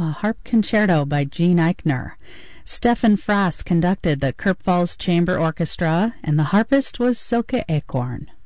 a harp concerto by Gene Eichner. Stefan Frost conducted the Kurpfalz Chamber Orchestra, and the harpist was Silke Acorn.